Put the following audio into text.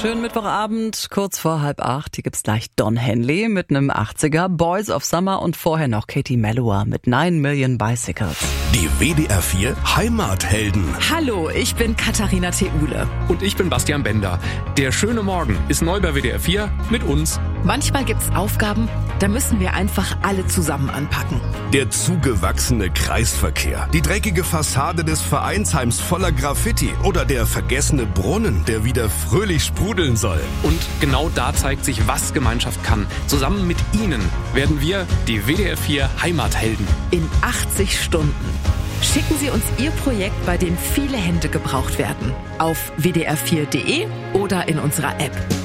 Schönen Mittwochabend, kurz vor 7:30. Hier gibt's gleich Don Henley mit einem 80er, Boys of Summer und vorher noch Katie Melua mit 9 Million Bicycles. Die WDR 4 Heimathelden. Hallo, ich bin Katharina Theule. Und ich bin Bastian Bender. Der schöne Morgen ist neu bei WDR 4 mit uns. Manchmal gibt's Aufgaben, da müssen wir einfach alle zusammen anpacken. Der zugewachsene Kreisverkehr, die dreckige Fassade des Vereinsheims voller Graffiti oder der vergessene Brunnen, der wieder fröhlich sprudeln soll. Und genau da zeigt sich, was Gemeinschaft kann. Zusammen mit Ihnen werden wir die WDR 4 Heimathelden. In 80 Stunden. Schicken Sie uns Ihr Projekt, bei dem viele Hände gebraucht werden. Auf wdr4.de oder in unserer App.